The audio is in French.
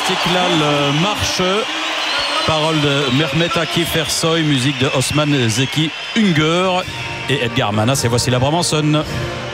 Istiklal marche. Parole de Mehmet Akif Ersoy, musique de Osman Zeki Unger et Edgar Manas. Et voici la Brabançonne.